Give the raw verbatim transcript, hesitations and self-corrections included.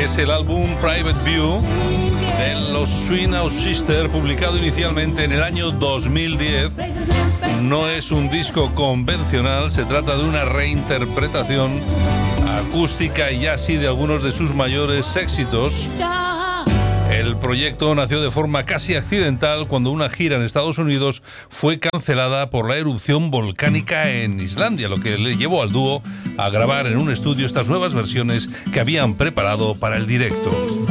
es el álbum Private View de los Swing Out Sisters, publicado inicialmente en el año dos mil diez. No es un disco convencional, se trata de una reinterpretación acústica y así de algunos de sus mayores éxitos. El proyecto nació de forma casi accidental cuando una gira en Estados Unidos fue cancelada por la erupción volcánica en Islandia, lo que le llevó al dúo a grabar en un estudio estas nuevas versiones que habían preparado para el directo.